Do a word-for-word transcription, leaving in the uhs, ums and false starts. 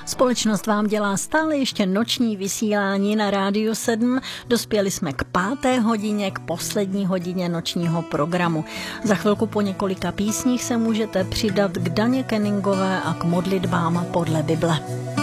Společnost vám dělá stále ještě noční vysílání na Rádiu sedm. Dospěli jsme k páté hodině, k poslední hodině nočního programu. Za chvilku po několika písních se můžete přidat k Daně Kenningové a k modlitbám podle Bible.